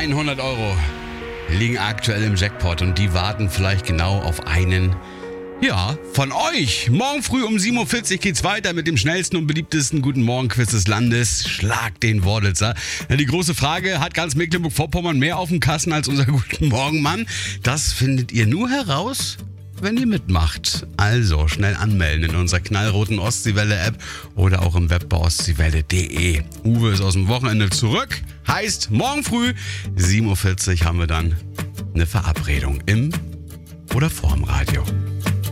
100 Euro liegen aktuell im Jackpot und die warten vielleicht genau auf einen, ja, von euch. Morgen früh um 7.40 Uhr geht's weiter mit dem schnellsten und beliebtesten Guten Morgen-Quiz des Landes. Schlag den Worditzer. Die große Frage, hat ganz Mecklenburg-Vorpommern mehr auf dem Kasten als unser Guten Morgen-Mann? Das findet ihr nur heraus, wenn ihr mitmacht. Also schnell anmelden in unserer knallroten Ostseewelle-App oder auch im Web bei ostseewelle.de. Uwe ist aus dem Wochenende zurück. Heißt, morgen früh 7.40 Uhr haben wir dann eine Verabredung im oder vorm Radio.